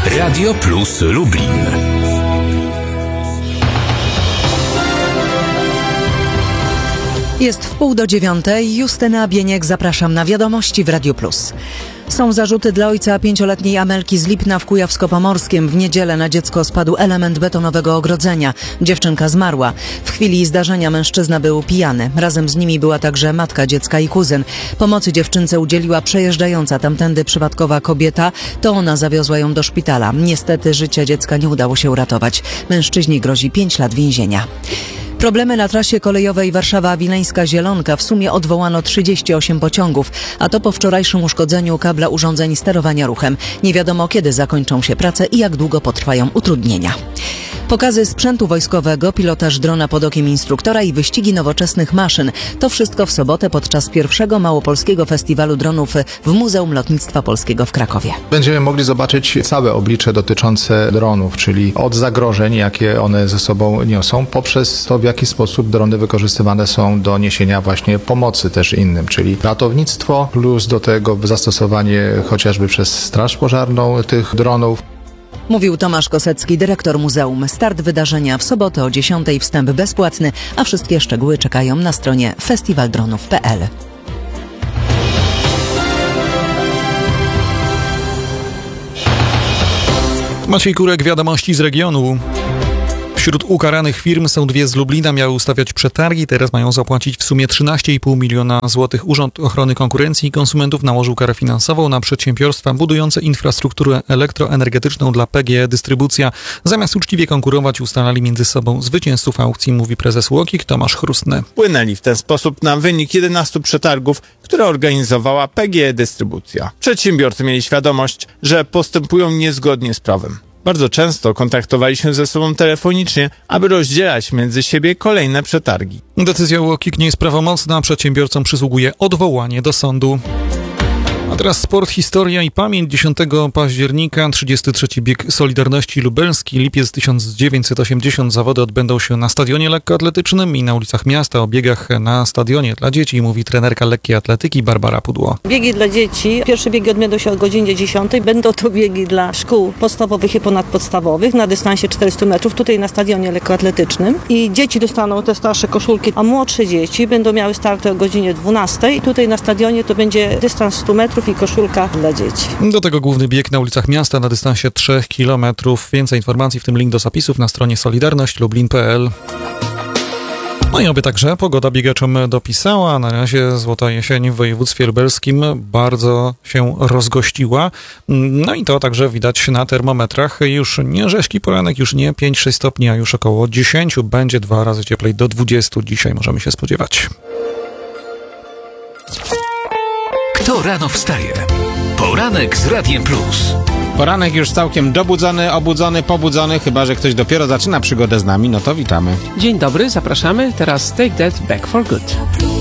Radio Plus Lublin. Jest 8:30. Justyna Bieniek, zapraszam na wiadomości w Radio Plus. Są zarzuty dla ojca 5-letniej Amelki z Lipna w Kujawsko-Pomorskim. W niedzielę na dziecko spadł element betonowego ogrodzenia. Dziewczynka zmarła. W chwili zdarzenia mężczyzna był pijany. Razem z nimi była także matka dziecka i kuzyn. Pomocy dziewczynce udzieliła przejeżdżająca tamtędy przypadkowa kobieta. To ona zawiozła ją do szpitala. Niestety życia dziecka nie udało się uratować. Mężczyźnie grozi 5 lat więzienia. Problemy na trasie kolejowej Warszawa-Wileńska-Zielonka. W sumie odwołano 38 pociągów, a to po wczorajszym uszkodzeniu kabla urządzeń sterowania ruchem. Nie wiadomo, kiedy zakończą się prace i jak długo potrwają utrudnienia. Pokazy sprzętu wojskowego, pilotaż drona pod okiem instruktora i wyścigi nowoczesnych maszyn. To wszystko w sobotę podczas pierwszego Małopolskiego Festiwalu Dronów w Muzeum Lotnictwa Polskiego w Krakowie. Będziemy mogli zobaczyć całe oblicze dotyczące dronów, czyli od zagrożeń, jakie one ze sobą niosą, poprzez to, w jaki sposób drony wykorzystywane są do niesienia właśnie pomocy też innym, czyli ratownictwo, plus do tego zastosowanie chociażby przez Straż Pożarną tych dronów. Mówił Tomasz Kosecki, dyrektor muzeum. Start wydarzenia w sobotę o 10:00, wstęp bezpłatny, a wszystkie szczegóły czekają na stronie festiwaldronów.pl. Maciej Kurek, wiadomości z regionu. Wśród ukaranych firm są 2 z Lublina, miały ustawiać przetargi, teraz mają zapłacić w sumie 13,5 miliona złotych. Urząd Ochrony Konkurencji i Konsumentów nałożył karę finansową na przedsiębiorstwa budujące infrastrukturę elektroenergetyczną dla PGE Dystrybucja. Zamiast uczciwie konkurować, ustalali między sobą zwycięzców aukcji, mówi prezes UOKiK Tomasz Chrustny. Wpłynęli w ten sposób na wynik 11 przetargów, które organizowała PGE Dystrybucja. Przedsiębiorcy mieli świadomość, że postępują niezgodnie z prawem. Bardzo często kontaktowali się ze sobą telefonicznie, aby rozdzielać między siebie kolejne przetargi. Decyzja UOKiK nie jest prawomocna, przedsiębiorcom przysługuje odwołanie do sądu. A teraz sport, historia i pamięć. 10 października 33. bieg Solidarności Lubelski, lipiec 1980. Zawody odbędą się na stadionie lekkoatletycznym i na ulicach miasta. O biegach na stadionie dla dzieci mówi trenerka lekkiej atletyki Barbara Pudło. Biegi dla dzieci. Pierwsze biegi odbędą się o godzinie 10:00. Będą to biegi dla szkół podstawowych i ponadpodstawowych na dystansie 400 metrów, tutaj na stadionie lekkoatletycznym. I dzieci dostaną te starsze koszulki, a młodsze dzieci będą miały starty o godzinie 12:00. Tutaj na stadionie to będzie dystans 100 metrów i koszulka dla dzieci. Do tego główny bieg na ulicach miasta na dystansie 3 km. Więcej informacji, w tym link do zapisów na stronie solidarnośćlublin.pl. No i oby także pogoda biegaczom dopisała. Na razie złota jesień w województwie lubelskim bardzo się rozgościła. No i to także widać na termometrach. Już nie rzeźki poranek, już nie 5-6 stopni, a już około 10. Będzie 2 razy cieplej, do 20 dzisiaj możemy się spodziewać. Kto rano wstaje? Poranek z Radiem Plus. Poranek już całkiem dobudzony, obudzony, pobudzony, chyba że ktoś dopiero zaczyna przygodę z nami, no to witamy. Dzień dobry, zapraszamy. Teraz Take That Back for Good.